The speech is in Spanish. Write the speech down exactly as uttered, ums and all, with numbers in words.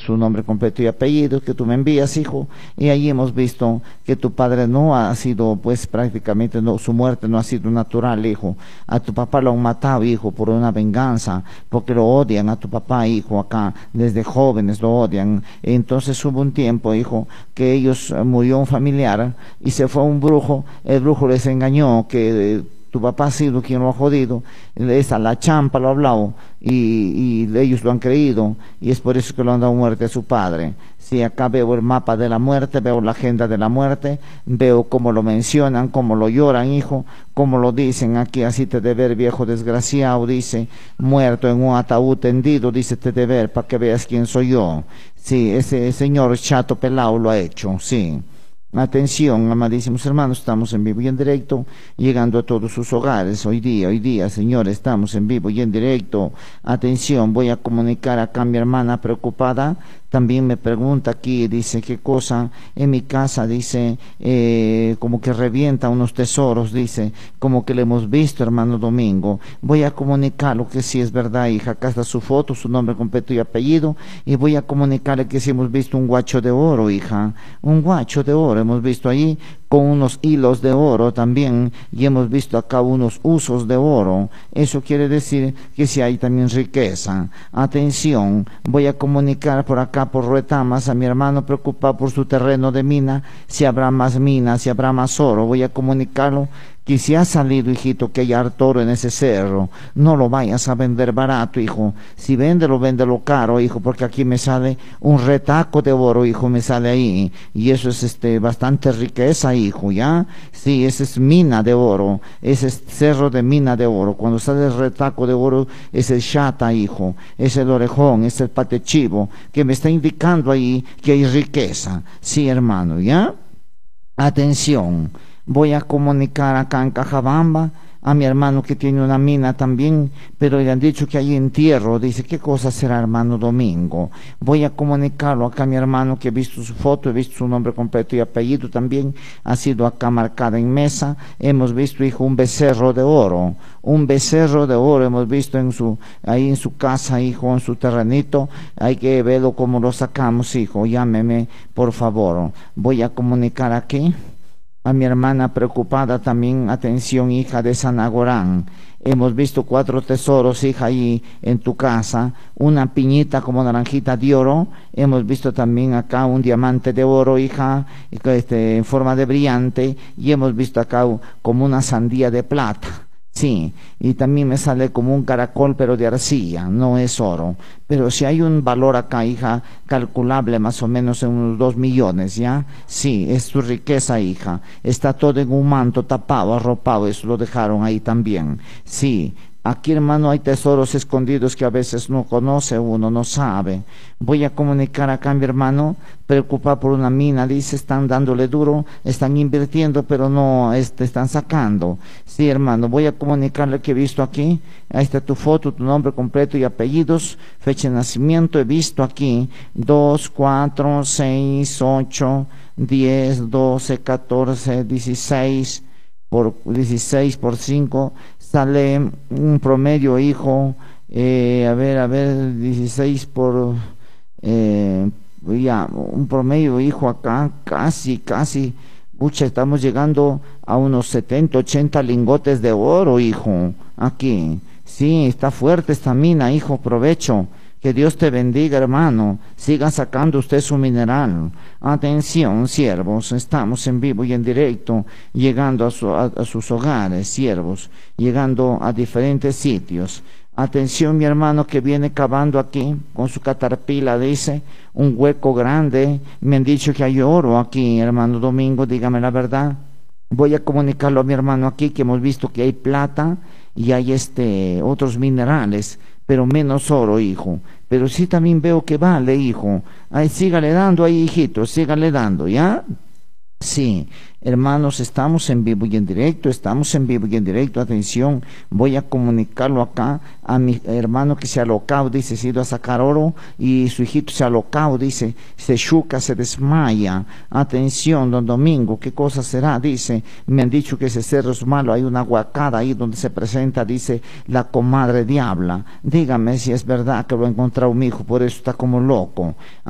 su nombre completo y apellido que tú me envías, hijo, y allí hemos visto que tu padre no ha sido, pues prácticamente no, su muerte no ha sido natural, hijo. A tu papá lo han matado, hijo, por una venganza, porque lo odian a tu papá, hijo, acá, desde jóvenes lo odian. Entonces hubo un tiempo, hijo, que ellos, murió un familiar y se fue un brujo, el brujo les engañó que eh, tu papá ha sido quien lo ha jodido, esa la champa lo ha hablado y, y ellos lo han creído y es por eso que lo han dado muerte a su padre. Si acá veo el mapa de la muerte, veo la agenda de la muerte, veo cómo lo mencionan, cómo lo lloran, hijo, cómo lo dicen aquí, así te de ver, viejo desgraciado, dice, muerto en un ataúd tendido, dice te de ver, para que veas quién soy yo. Sí, ese señor chato pelado lo ha hecho, sí. Atención, amadísimos hermanos, estamos en vivo y en directo, llegando a todos sus hogares. Hoy día, hoy día, señores, estamos en vivo y en directo. Atención, voy a comunicar acá a mi hermana preocupada. También me pregunta aquí, dice, ¿qué cosa? En mi casa, dice, eh, como que revienta unos tesoros, dice, como que le hemos visto, hermano Domingo. Voy a comunicarlo que sí es verdad, hija. Acá está su foto, su nombre completo y apellido. Y voy a comunicarle que sí hemos visto un guacho de oro, hija. Un guacho de oro hemos visto ahí, con unos hilos de oro también, y hemos visto acá unos usos de oro. Eso quiere decir que sí hay también riqueza. Atención, voy a comunicar por acá por Retamas a mi hermano preocupado por su terreno de mina, si habrá más minas, si habrá más oro. Voy a comunicarlo que si ha salido, hijito, que hay harto oro en ese cerro, no lo vayas a vender barato, hijo. Si véndelo, véndelo caro, hijo, porque aquí me sale un retaco de oro, hijo, me sale ahí, y eso es este bastante riqueza, hijo, ¿ya? Sí, ese es mina de oro, ese es cerro de mina de oro. Cuando sale el retaco de oro, es el chata, hijo, es el orejón, es el patechivo, que me está indicando ahí que hay riqueza. Sí, hermano, ¿ya? Atención. Voy a comunicar acá en Cajabamba a mi hermano que tiene una mina también, pero le han dicho que hay entierro. Dice, ¿qué cosa será, hermano Domingo? Voy a comunicarlo acá a mi hermano que he visto su foto, he visto su nombre completo y apellido también, ha sido acá marcada en mesa. Hemos visto, hijo, un becerro de oro, un becerro de oro hemos visto en su, ahí en su casa, hijo, en su terrenito. Hay que verlo cómo lo sacamos, hijo, llámeme, por favor. Voy a comunicar aquí a mi hermana preocupada también. Atención, hija de Sanagorán, hemos visto cuatro tesoros, hija, ahí en tu casa, una piñita como naranjita de oro, hemos visto también acá un diamante de oro, hija, este, en forma de brillante, y hemos visto acá como una sandía de plata. Sí, y también me sale como un caracol, pero de arcilla, no es oro. Pero si hay un valor acá, hija, calculable más o menos en unos dos millones, ¿ya? Sí, es tu riqueza, hija. Está todo en un manto tapado, arropado, eso lo dejaron ahí también. Sí. Aquí, hermano, hay tesoros escondidos que a veces no conoce uno, no sabe. Voy a comunicar acá a mi hermano, preocupado por una mina, dice, están dándole duro, están invirtiendo, pero no este, están sacando. Sí, hermano, voy a comunicarle que he visto aquí, ahí está tu foto, tu nombre completo y apellidos, fecha de nacimiento, he visto aquí, dos, cuatro, seis, ocho, diez, doce, catorce, dieciséis, por dieciséis por cinco, sale un promedio, hijo, eh, a ver, a ver, dieciséis por, eh, ya, un promedio, hijo, acá, casi, casi, pucha, estamos llegando a unos setenta, ochenta lingotes de oro, hijo, aquí, sí, está fuerte esta mina, hijo, provecho. Que Dios te bendiga, hermano. Siga sacando usted su mineral. Atención, siervos. Estamos en vivo y en directo, llegando a, su, a, a sus hogares, siervos, llegando a diferentes sitios. Atención, mi hermano que viene cavando aquí con su caterpillar, dice, un hueco grande. Me han dicho que hay oro aquí, hermano Domingo, dígame la verdad. Voy a comunicarlo a mi hermano aquí, que hemos visto que hay plata y hay este otros minerales, pero menos oro, hijo. Pero sí también veo que vale, hijo. Ahí sígale dando ahí, hijito, sígale dando, ¿ya? Sí, hermanos, estamos en vivo y en directo, estamos en vivo y en directo, atención, voy a comunicarlo acá a mi hermano que se ha alocado, dice, se ha ido a sacar oro y su hijito se ha alocado, dice, se chuca, se desmaya. Atención, don Domingo, ¿qué cosa será? Dice, me han dicho que ese cerro es malo, hay una huacada ahí donde se presenta, dice, la comadre diabla. Dígame si es verdad que lo ha encontrado mi hijo, por eso está como loco.